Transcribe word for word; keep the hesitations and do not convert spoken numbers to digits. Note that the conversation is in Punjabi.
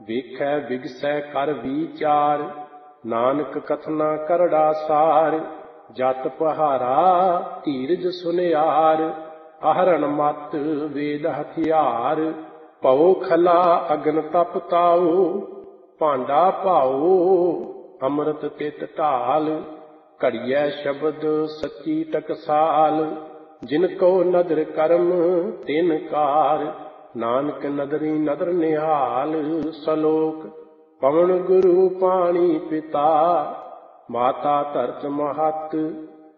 ਵੇਖੈ ਬਿਗਸੈ ਕਰ ਵਿਚਾਰ, ਨਾਨਕ ਕਥਨਾ ਕਰੜਾ ਸਾਰ। ਜਤ ਪਹਾਰਾ ਧੀਰਜ ਸੁਨਿਆਰ, ਆਹਰਣ ਮਤ ਵੇਦ ਹਥਿਆਰ। ਭਉ ਖਲਾ ਅਗਨ ਤਪ ਤਾਉ, ਭਾਂਡਾ ਭਾਉ ਅੰਮ੍ਰਿਤ ਤਿਤ ਢਾਲ। ਘੜੀਐ ਸ਼ਬਦ ਸੱਚੀ ਟਕਸਾਲ, ਜਿਨ ਕੋ ਨਦਰ ਕਰਮ ਤਿਨ ਕਾਰ। ਨਾਨਕ ਨਦਰੀ ਨਦਰ ਨਿਹਾਲ। ਸਲੋਕ ਪਵਨ ਗੁਰੂ ਪਾਣੀ ਪਿਤਾ, ਮਾਤਾ ਧਰਤ ਮਹਤ